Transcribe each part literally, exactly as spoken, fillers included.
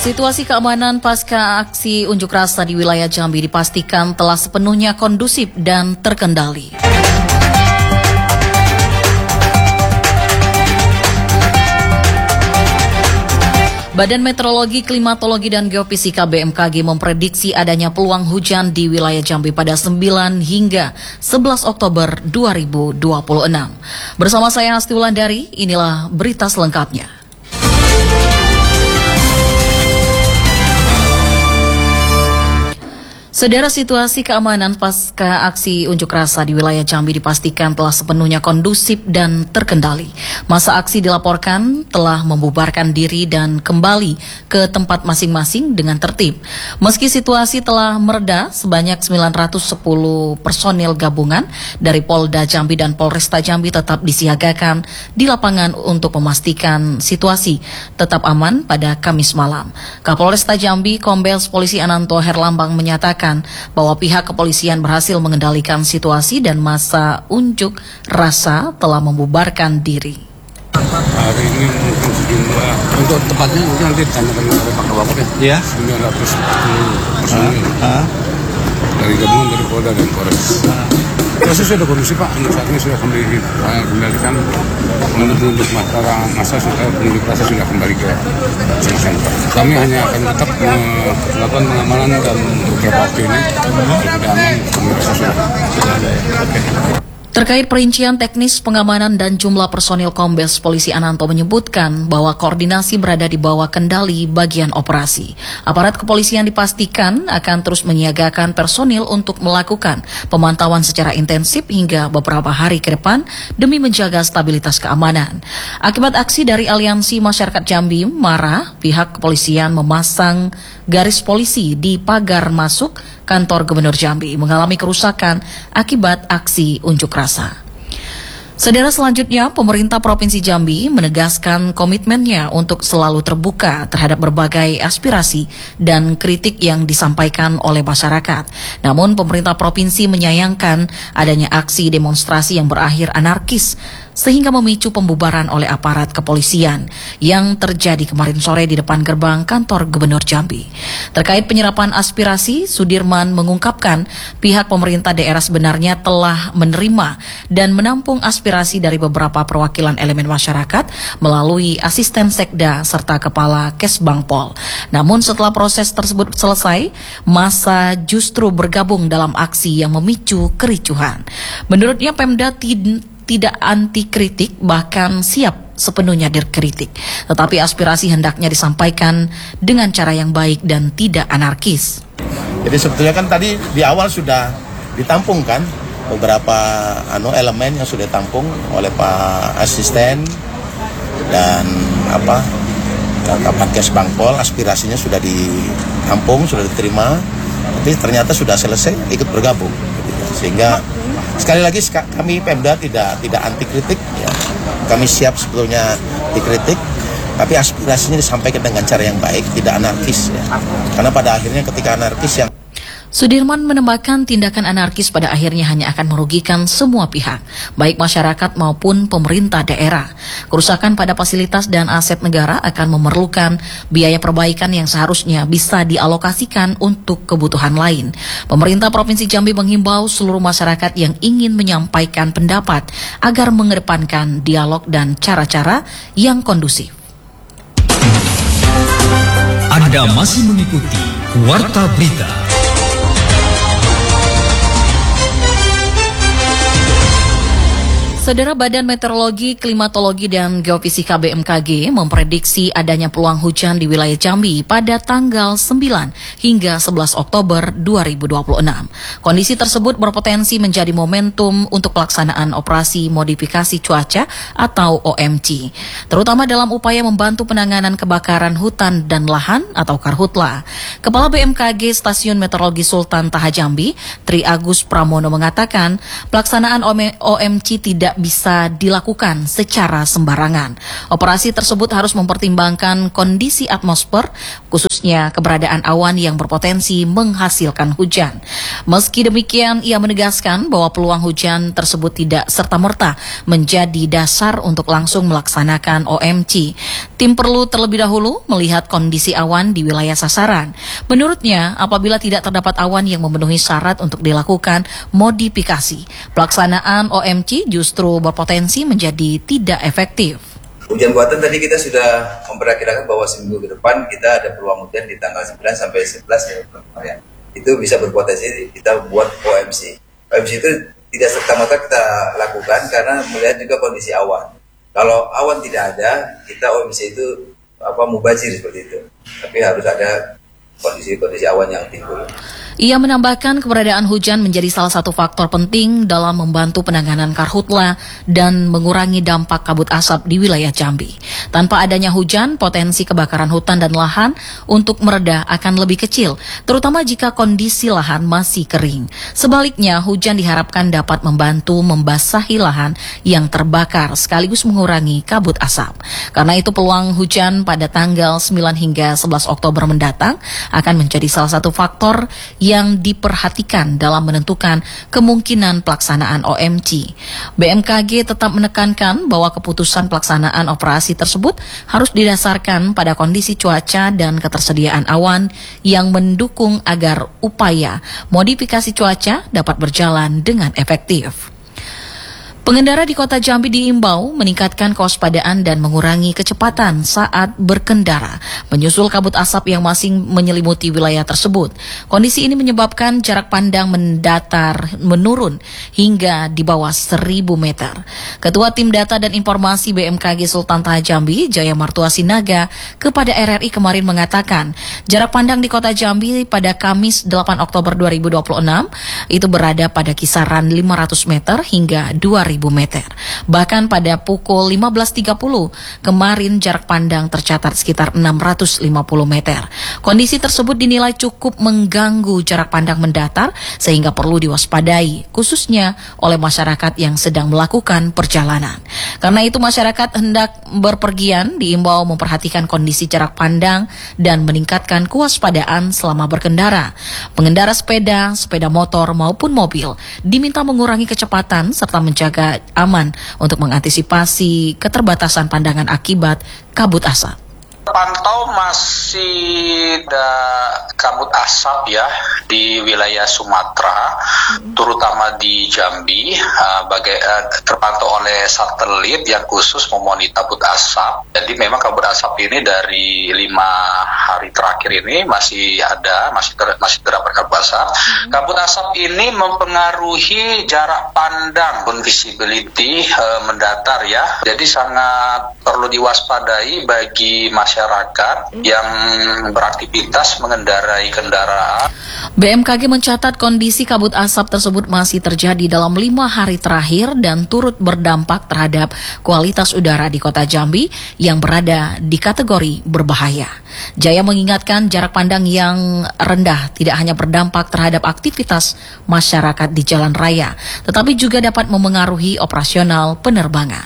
Situasi keamanan pasca aksi unjuk rasa di wilayah Jambi dipastikan telah sepenuhnya kondusif dan terkendali. Badan Meteorologi, Klimatologi, dan Geofisika B M K G memprediksi adanya peluang hujan di wilayah Jambi pada sembilan hingga sebelas Oktober dua ribu dua puluh enam. Bersama saya Asti Wulandari, inilah berita selengkapnya. Saudara, situasi keamanan pasca aksi unjuk rasa di wilayah Jambi dipastikan telah sepenuhnya kondusif dan terkendali. Masa aksi dilaporkan telah membubarkan diri dan kembali ke tempat masing-masing dengan tertib. Meski situasi telah mereda, sebanyak sembilan ratus sepuluh personil gabungan dari Polda Jambi dan Polresta Jambi tetap disiagakan di lapangan untuk memastikan situasi tetap aman pada Kamis malam. Kapolresta Jambi, Kombes Polisi Ananto Herlambang menyatakan bahwa pihak kepolisian berhasil mengendalikan situasi dan masa unjuk rasa telah membubarkan diri. Hari ini mungkin sejumlah untuk tempatnya mungkin nanti ditanyakan oleh Pak Kabapok ya. sembilan ratus sepuluh personil dari gabungan dari Polda dan Polres. Proses sudah kondusif Pak, untuk saat ini sudah kembali dikendalikan. Untuk masalah masa sudah unjuk rasa sudah kembali ke masing-masing. Kami hanya akan tetap melakukan pengamanan dan beberapa waktu ini kalau tidak aman unjuk rasa sudah. Terkait perincian teknis pengamanan dan jumlah personil, Kombes Polisi Ananto menyebutkan bahwa koordinasi berada di bawah kendali bagian operasi. Aparat kepolisian dipastikan akan terus menyiagakan personil untuk melakukan pemantauan secara intensif hingga beberapa hari ke depan demi menjaga stabilitas keamanan. Akibat aksi dari Aliansi Masyarakat Jambi marah, pihak kepolisian memasang garis polisi di pagar masuk kantor Gubernur Jambi mengalami kerusakan akibat aksi unjuk rasa. Saudara, selanjutnya pemerintah Provinsi Jambi menegaskan komitmennya untuk selalu terbuka terhadap berbagai aspirasi dan kritik yang disampaikan oleh masyarakat. Namun pemerintah provinsi menyayangkan adanya aksi demonstrasi yang berakhir anarkis sehingga memicu pembubaran oleh aparat kepolisian yang terjadi kemarin sore di depan gerbang kantor Gubernur Jambi. Terkait penyerapan aspirasi, Sudirman mengungkapkan pihak pemerintah daerah sebenarnya telah menerima dan menampung aspirasi dari beberapa perwakilan elemen masyarakat melalui asisten sekda serta kepala Kesbangpol. Namun setelah proses tersebut selesai, massa justru bergabung dalam aksi yang memicu kericuhan. Menurutnya Pemda tidak tidak anti kritik, bahkan siap sepenuhnya dikritik. Tetapi aspirasi hendaknya disampaikan dengan cara yang baik dan tidak anarkis. Jadi sebetulnya kan tadi di awal sudah ditampung kan beberapa anu elemen yang sudah ditampung oleh Pak Asisten dan apa Kapan Kesbangpol, aspirasinya sudah ditampung, sudah diterima, tapi ternyata sudah selesai ikut bergabung. Sehingga sekali lagi kami Pemda tidak tidak anti kritik ya. Kami siap sebetulnya dikritik, tapi aspirasinya disampaikan dengan cara yang baik, tidak anarkis ya. Karena pada akhirnya ketika anarkis yang Sudirman menambahkan tindakan anarkis pada akhirnya hanya akan merugikan semua pihak, baik masyarakat maupun pemerintah daerah. Kerusakan pada fasilitas dan aset negara akan memerlukan biaya perbaikan yang seharusnya bisa dialokasikan untuk kebutuhan lain. Pemerintah Provinsi Jambi menghimbau seluruh masyarakat yang ingin menyampaikan pendapat agar mengedepankan dialog dan cara-cara yang kondusif. Anda masih mengikuti Warta Berita. Saudara, Badan Meteorologi, Klimatologi, dan Geofisika B M K G memprediksi adanya peluang hujan di wilayah Jambi pada tanggal sembilan hingga sebelas Oktober dua ribu dua puluh enam. Kondisi tersebut berpotensi menjadi momentum untuk pelaksanaan operasi modifikasi cuaca atau O M C, terutama dalam upaya membantu penanganan kebakaran hutan dan lahan atau Karhutla. Kepala B M K G Stasiun Meteorologi Sultan Taha Jambi, Tri Agus Pramono mengatakan pelaksanaan O M C tidak tidak bisa dilakukan secara sembarangan. Operasi tersebut harus mempertimbangkan kondisi atmosfer, khususnya keberadaan awan yang berpotensi menghasilkan hujan. Meski demikian, ia menegaskan bahwa peluang hujan tersebut tidak serta-merta menjadi dasar untuk langsung melaksanakan O M C. Tim perlu terlebih dahulu melihat kondisi awan di wilayah sasaran. Menurutnya, apabila tidak terdapat awan yang memenuhi syarat untuk dilakukan modifikasi, pelaksanaan O M C justru berpotensi menjadi tidak efektif. Hujan buatan tadi kita sudah memperkirakan bahwa seminggu ke depan kita ada peluang hujan di tanggal sembilan sampai sebelas ya. Itu bisa berpotensi kita buat O M C. O M C itu tidak serta-merta kita lakukan karena melihat juga kondisi awan. Kalau awan tidak ada, kita O M C itu apa mubazir seperti itu. Tapi harus ada kondisi-kondisi awan yang timbul. Ia menambahkan keberadaan hujan menjadi salah satu faktor penting dalam membantu penanganan karhutla dan mengurangi dampak kabut asap di wilayah Jambi. Tanpa adanya hujan, potensi kebakaran hutan dan lahan untuk mereda akan lebih kecil, terutama jika kondisi lahan masih kering. Sebaliknya, hujan diharapkan dapat membantu membasahi lahan yang terbakar sekaligus mengurangi kabut asap. Karena itu peluang hujan pada tanggal sembilan hingga sebelas Oktober mendatang akan menjadi salah satu faktor yang diperhatikan dalam menentukan kemungkinan pelaksanaan O M C. B M K G tetap menekankan bahwa keputusan pelaksanaan operasi tersebut harus didasarkan pada kondisi cuaca dan ketersediaan awan yang mendukung agar upaya modifikasi cuaca dapat berjalan dengan efektif. Pengendara di kota Jambi diimbau meningkatkan kewaspadaan dan mengurangi kecepatan saat berkendara, menyusul kabut asap yang masih menyelimuti wilayah tersebut. Kondisi ini menyebabkan jarak pandang mendatar menurun hingga di bawah seribu meter. Ketua Tim Data dan Informasi B M K G Sultan Taha Jambi, Jaya Martua Sinaga, kepada R R I kemarin mengatakan, jarak pandang di kota Jambi pada Kamis delapan Oktober dua ribu dua puluh enam itu berada pada kisaran lima ratus meter hingga dua ribu meter. Bahkan pada pukul lima belas tiga puluh kemarin jarak pandang tercatat sekitar enam ratus lima puluh meter. Kondisi tersebut dinilai cukup mengganggu jarak pandang mendatar sehingga perlu diwaspadai, khususnya oleh masyarakat yang sedang melakukan perjalanan. Karena itu masyarakat hendak berpergian diimbau memperhatikan kondisi jarak pandang dan meningkatkan kewaspadaan selama berkendara. Pengendara sepeda, sepeda motor maupun mobil diminta mengurangi kecepatan serta menjaga aman untuk mengantisipasi keterbatasan pandangan akibat kabut asap. Pantau masih ada kabut asap ya di wilayah Sumatera, hmm. terutama di Jambi, uh, bagai, uh, terpantau oleh satelit yang khusus memonitor kabut asap. Jadi memang kabut asap ini dari lima hari terakhir ini masih ada, masih ter, masih terdapat kabut asap. Hmm. Kabut asap ini mempengaruhi jarak pandang, visibility uh, mendatar ya. Jadi sangat perlu diwaspadai bagi masyarakat masyarakat yang beraktivitas mengendarai kendaraan. B M K G mencatat kondisi kabut asap tersebut masih terjadi dalam lima hari terakhir dan turut berdampak terhadap kualitas udara di kota Jambi yang berada di kategori berbahaya. Jaya mengingatkan jarak pandang yang rendah tidak hanya berdampak terhadap aktivitas masyarakat di jalan raya, tetapi juga dapat memengaruhi operasional penerbangan.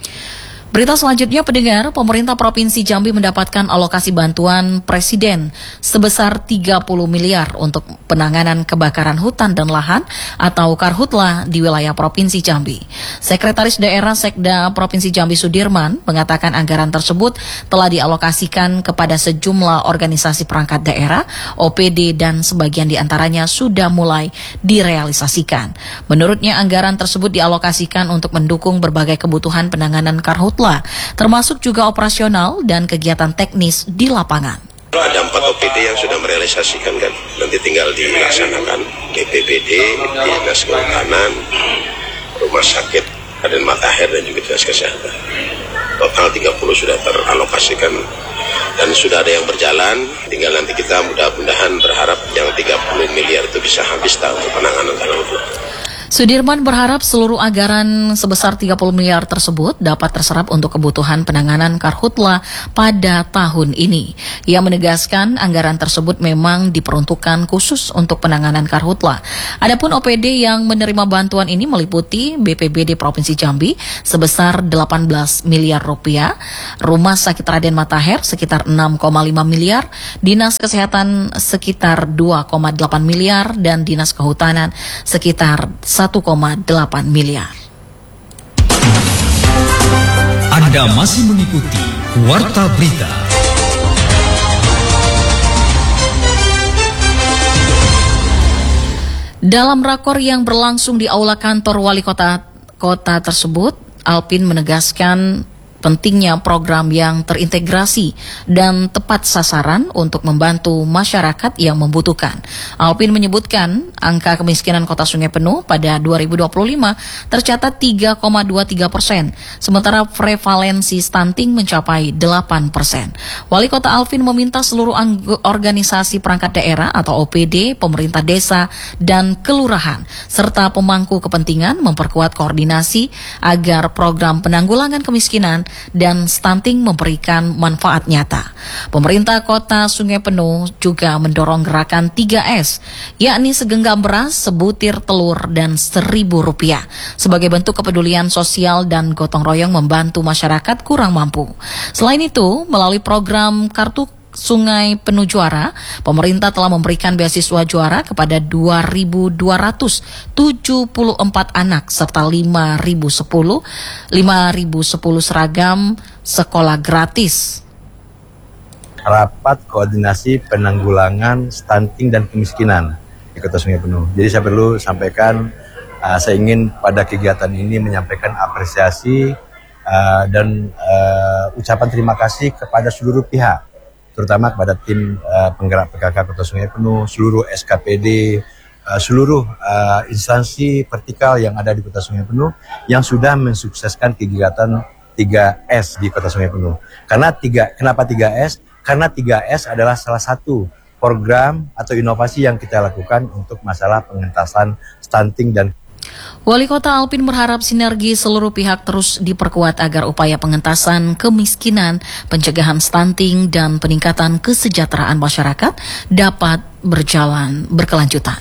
Berita selanjutnya, pendengar, pemerintah Provinsi Jambi mendapatkan alokasi bantuan Presiden sebesar tiga puluh miliar untuk penanganan kebakaran hutan dan lahan atau karhutla di wilayah Provinsi Jambi. Sekretaris Daerah Sekda Provinsi Jambi Sudirman mengatakan anggaran tersebut telah dialokasikan kepada sejumlah organisasi perangkat daerah, O P D, dan sebagian diantaranya sudah mulai direalisasikan. Menurutnya anggaran tersebut dialokasikan untuk mendukung berbagai kebutuhan penanganan karhutla, termasuk juga operasional dan kegiatan teknis di lapangan. Ada empat O P D yang sudah merealisasikan kan, nanti tinggal dilaksanakan. B P B D, Dinas Kehutanan, Rumah Sakit Raden Matahir, dan juga Dinas Kesehatan. Total tiga puluh sudah teralokasikan dan sudah ada yang berjalan. Tinggal nanti kita mudah-mudahan berharap yang tiga puluh miliar itu bisa habis tahun untuk penanganan karhutla. Sudirman berharap seluruh anggaran sebesar tiga puluh miliar tersebut dapat terserap untuk kebutuhan penanganan karhutla pada tahun ini. Ia menegaskan anggaran tersebut memang diperuntukkan khusus untuk penanganan karhutla. Adapun O P D yang menerima bantuan ini meliputi B P B D Provinsi Jambi sebesar delapan belas miliar rupiah, Rumah Sakit Raden Matahir sekitar enam koma lima miliar, Dinas Kesehatan sekitar dua koma delapan miliar, dan Dinas Kehutanan sekitar satu koma delapan miliar. Anda masih mengikuti Warta Berita. Dalam rakor yang berlangsung di aula kantor wali kota kota tersebut, Alpin menegaskan pentingnya program yang terintegrasi dan tepat sasaran untuk membantu masyarakat yang membutuhkan. Alpin menyebutkan angka kemiskinan Kota Sungai Penuh pada dua ribu dua puluh lima tercatat tiga koma dua tiga persen, sementara prevalensi stunting mencapai delapan persen. Wali Kota Alvin meminta seluruh organisasi perangkat daerah atau O P D, pemerintah desa, dan kelurahan, serta pemangku kepentingan memperkuat koordinasi agar program penanggulangan kemiskinan dan stunting memberikan manfaat nyata. Pemerintah Kota Sungai Penuh juga mendorong gerakan tiga S, yakni segenggam beras, sebutir telur, dan seribu rupiah sebagai bentuk kepedulian sosial dan gotong royong membantu masyarakat kurang mampu. Selain itu, melalui program Kartu Sungai Penuh Juara, pemerintah telah memberikan beasiswa juara kepada dua ribu dua ratus tujuh puluh empat anak serta lima ribu sepuluh seragam sekolah gratis. Rapat koordinasi penanggulangan stunting dan kemiskinan di Kota Sungai Penuh. Jadi saya perlu sampaikan, uh, saya ingin pada kegiatan ini menyampaikan apresiasi uh, dan uh, ucapan terima kasih kepada seluruh pihak, terutama kepada tim uh, penggerak P K K Kota Sungai Penuh, seluruh S K P D, uh, seluruh uh, instansi vertikal yang ada di Kota Sungai Penuh yang sudah mensukseskan kegiatan tiga S di Kota Sungai Penuh. Karena tiga, kenapa tiga S? Karena tiga S adalah salah satu program atau inovasi yang kita lakukan untuk masalah pengentasan stunting dan Wali Kota Alpin berharap sinergi seluruh pihak terus diperkuat agar upaya pengentasan kemiskinan, pencegahan stunting, dan peningkatan kesejahteraan masyarakat dapat berjalan berkelanjutan.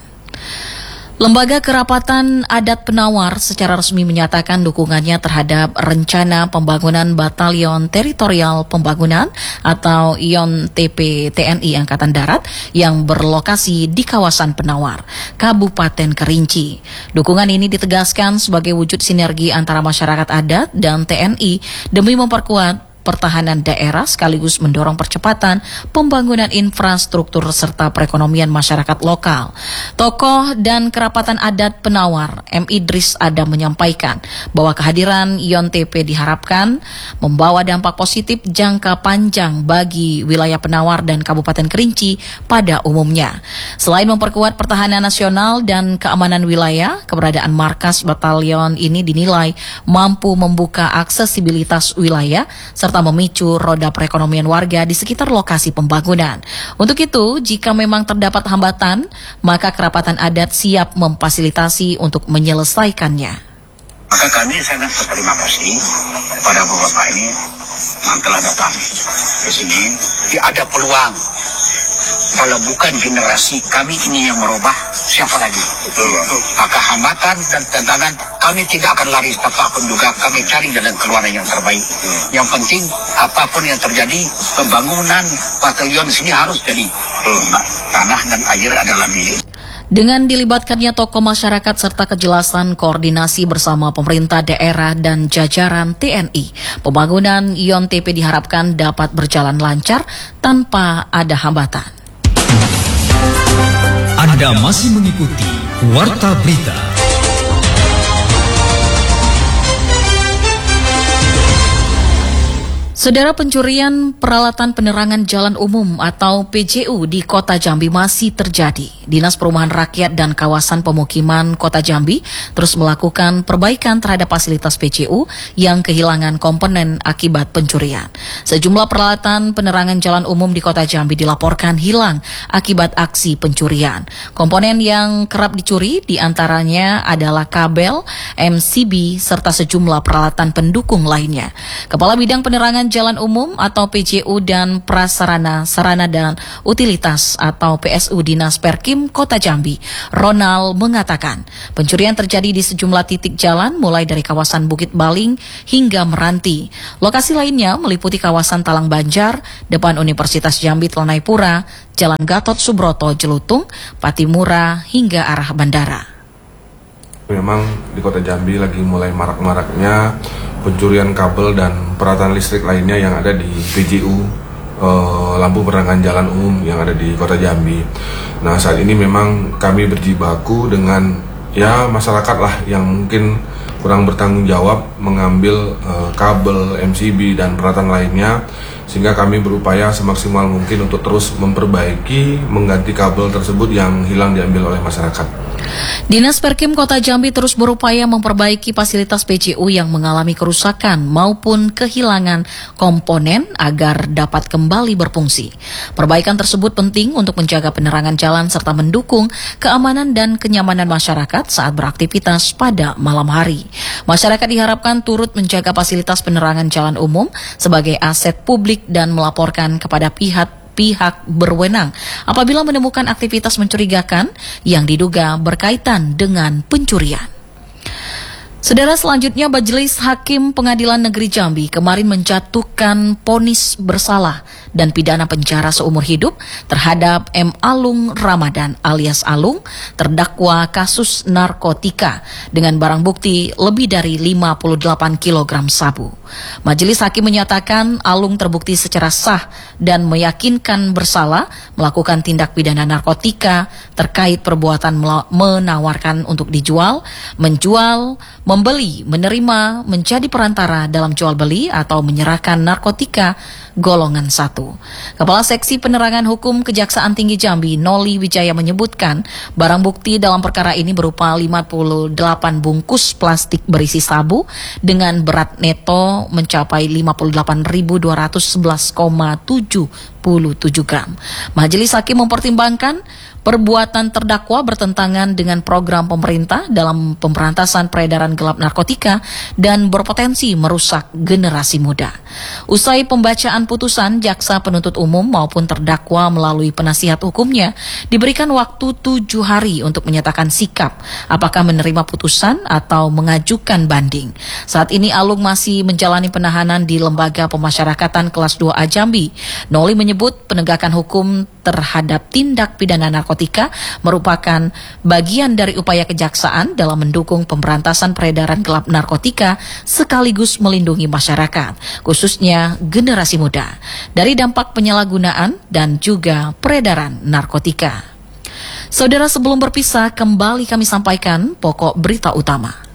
Lembaga Kerapatan Adat Penawar secara resmi menyatakan dukungannya terhadap rencana pembangunan Batalion Teritorial Pembangunan atau I O N T P T N I Angkatan Darat yang berlokasi di kawasan Penawar, Kabupaten Kerinci. Dukungan ini ditegaskan sebagai wujud sinergi antara masyarakat adat dan T N I demi memperkuat pertahanan daerah sekaligus mendorong percepatan pembangunan infrastruktur serta perekonomian masyarakat lokal. Tokoh dan kerapatan adat Penawar, M. Idris Adam menyampaikan bahwa kehadiran I O N T P diharapkan membawa dampak positif jangka panjang bagi wilayah Penawar dan Kabupaten Kerinci pada umumnya. Selain memperkuat pertahanan nasional dan keamanan wilayah, keberadaan markas batalion ini dinilai mampu membuka aksesibilitas wilayah serta memicu roda perekonomian warga di sekitar lokasi pembangunan. Untuk itu, jika memang terdapat hambatan, maka kerapatan adat siap memfasilitasi untuk menyelesaikannya. Maka kami sangat berterima kasih kepada Bapak ini yang telah datang ke sini. Ada peluang. Kalau bukan generasi kami ini yang merubah, siapa lagi? Betul. Maka hambatan dan tantangan kami tidak akan lari apapun juga, kami cari jalan keluar yang terbaik. Hmm. Yang penting apapun yang terjadi, pembangunan batalion sini harus jadi. Hmm. Tanah dan air adalah milik. Dengan dilibatkannya tokoh masyarakat serta kejelasan koordinasi bersama pemerintah daerah dan jajaran T N I, pembangunan I O N T P diharapkan dapat berjalan lancar tanpa ada hambatan. Anda masih mengikuti Warta Berita. Saudara, pencurian peralatan penerangan jalan umum atau P J U di Kota Jambi masih terjadi. Dinas Perumahan Rakyat dan Kawasan Pemukiman Kota Jambi terus melakukan perbaikan terhadap fasilitas P J U yang kehilangan komponen akibat pencurian. Sejumlah peralatan penerangan jalan umum di Kota Jambi dilaporkan hilang akibat aksi pencurian. Komponen yang kerap dicuri diantaranya adalah kabel, M C B, serta sejumlah peralatan pendukung lainnya. Kepala Bidang Penerangan Penerangan Jalan Umum atau P J U dan Prasarana Sarana dan Utilitas atau P S U Dinas Perkim Kota Jambi, Ronald mengatakan pencurian terjadi di sejumlah titik jalan mulai dari kawasan Bukit Baling hingga Meranti. Lokasi lainnya meliputi kawasan Talang Banjar, depan Universitas Jambi Telanai-Pura, Jalan Gatot Subroto Jelutung, Patimura hingga arah bandara. Memang di Kota Jambi lagi mulai marak-maraknya pencurian kabel dan peralatan listrik lainnya yang ada di P J U eh, lampu penerangan jalan umum yang ada di Kota Jambi. Nah, saat ini memang kami berjibaku dengan ya masyarakat lah yang mungkin kurang bertanggung jawab mengambil eh, kabel, M C B dan peralatan lainnya, sehingga kami berupaya semaksimal mungkin untuk terus memperbaiki, mengganti kabel tersebut yang hilang diambil oleh masyarakat. Dinas Perkim Kota Jambi terus berupaya memperbaiki fasilitas P J U yang mengalami kerusakan maupun kehilangan komponen agar dapat kembali berfungsi. Perbaikan tersebut penting untuk menjaga penerangan jalan serta mendukung keamanan dan kenyamanan masyarakat saat beraktivitas pada malam hari. Masyarakat diharapkan turut menjaga fasilitas penerangan jalan umum sebagai aset publik dan melaporkan kepada pihak pihak berwenang apabila menemukan aktivitas mencurigakan yang diduga berkaitan dengan pencurian. Saudara, selanjutnya Majelis Hakim Pengadilan Negeri Jambi kemarin menjatuhkan vonis bersalah dan pidana penjara seumur hidup terhadap M. Alung Ramadan alias Alung, terdakwa kasus narkotika dengan barang bukti lebih dari lima puluh delapan kilogram sabu. Majelis Hakim menyatakan Alung terbukti secara sah dan meyakinkan bersalah melakukan tindak pidana narkotika terkait perbuatan menawarkan untuk dijual, menjual, membeli, menerima, menjadi perantara dalam jual beli atau menyerahkan narkotika golongan satu. Kepala Seksi Penerangan Hukum Kejaksaan Tinggi Jambi, Noli Wijaya menyebutkan barang bukti dalam perkara ini berupa lima puluh delapan bungkus plastik berisi sabu dengan berat neto mencapai lima puluh delapan ribu dua ratus sebelas koma tujuh puluh tujuh gram. Majelis Hakim mempertimbangkan perbuatan terdakwa bertentangan dengan program pemerintah dalam pemberantasan peredaran gelap narkotika dan berpotensi merusak generasi muda. Usai pembacaan putusan, jaksa penuntut umum maupun terdakwa melalui penasihat hukumnya diberikan waktu tujuh hari untuk menyatakan sikap apakah menerima putusan atau mengajukan banding. Saat ini Alung masih menjalani penahanan di Lembaga Pemasyarakatan Kelas dua A Jambi. Noli menyebut penegakan hukum terhadap tindak pidana narkotika merupakan bagian dari upaya kejaksaan dalam mendukung pemberantasan peredaran gelap narkotika sekaligus melindungi masyarakat, khususnya generasi muda, dari dampak penyalahgunaan dan juga peredaran narkotika. Saudara, sebelum berpisah, kembali kami sampaikan pokok berita utama.